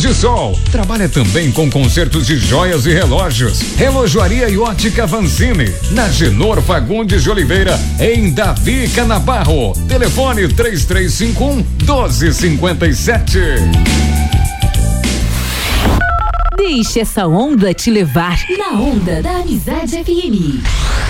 de sol. Trabalha também com consertos de joias e relógios. Relojoaria e ótica Vancini, na Genor Fagundes de Oliveira, em Davi Canabarro. Telefone 3351-1257. Deixe essa onda te levar na onda da Amizade FM.